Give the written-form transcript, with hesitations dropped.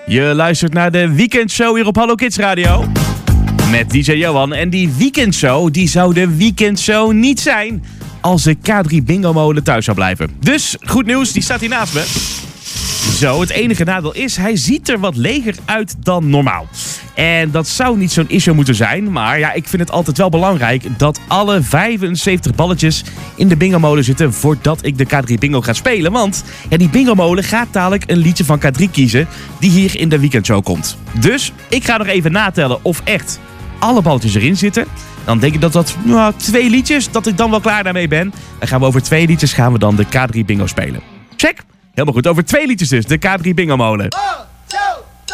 Je luistert naar de weekendshow hier op Hallo Kids Radio. Met DJ Johan. En die weekendshow, die zou de weekendshow niet zijn als de K3 Bingo Molen thuis zou blijven. Dus, goed nieuws, die staat hier naast me. Zo, het enige nadeel is, hij ziet er wat leger uit dan normaal. En dat zou niet zo'n issue moeten zijn, maar ja, ik vind het altijd wel belangrijk dat alle 75 balletjes in de bingo-molen zitten voordat ik de K3 Bingo ga spelen. Want ja, die bingo-molen gaat dadelijk een liedje van K3 kiezen die hier in de weekendshow komt. Dus ik ga nog even natellen of echt alle balletjes erin zitten. Dan denk ik dat 2 liedjes, dat ik dan wel klaar daarmee ben. Dan gaan we over 2 liedjes gaan we dan de K3 Bingo spelen. Check! Helemaal goed, over 2 liedjes dus, de K3 Bingo Molen.